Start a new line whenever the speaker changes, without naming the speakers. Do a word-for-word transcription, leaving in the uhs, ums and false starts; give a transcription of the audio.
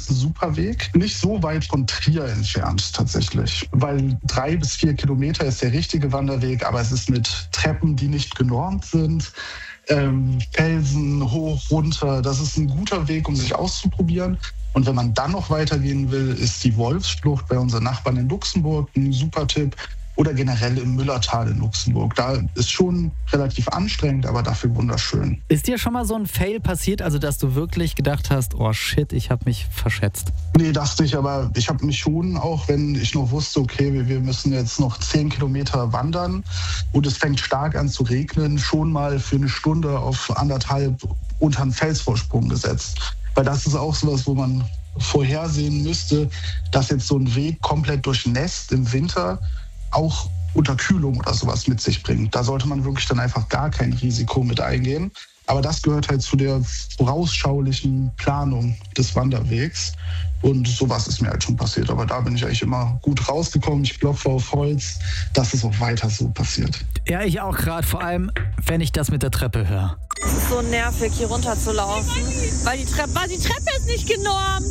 ist ein super Weg. Nicht so weit von Trier entfernt tatsächlich, weil drei bis vier Kilometer ist der richtige Wanderweg, aber es ist mit Treppen, die nicht genormt sind. Ähm, Felsen hoch, runter. Das ist ein guter Weg, um sich auszuprobieren. Und wenn man dann noch weitergehen will, ist die Wolfsschlucht bei unseren Nachbarn in Luxemburg ein super Tipp. Oder generell im Müllertal in Luxemburg. Da ist schon relativ anstrengend, aber dafür wunderschön.
Ist dir schon mal so ein Fail passiert, also dass du wirklich gedacht hast, oh shit, ich habe mich verschätzt?
Nee, dachte ich, aber ich habe mich schon, auch wenn ich noch wusste, okay, wir müssen jetzt noch zehn Kilometer wandern und es fängt stark an zu regnen, schon mal für eine Stunde auf anderthalb unter einen Felsvorsprung gesetzt. Weil das ist auch sowas, wo man vorhersehen müsste, dass jetzt so ein Weg komplett durchnässt im Winter auch Unterkühlung oder sowas mit sich bringt. Da sollte man wirklich dann einfach gar kein Risiko mit eingehen. Aber das gehört halt zu der vorausschaulichen Planung des Wanderwegs. Und sowas ist mir halt schon passiert. Aber da bin ich eigentlich immer gut rausgekommen. Ich klopfe auf Holz, dass es auch weiter so passiert.
Ja, ich auch gerade, vor allem, wenn ich das mit der Treppe höre.
Es ist so nervig, hier runter zu laufen, weil die Treppe, weil die Treppe ist nicht genormt.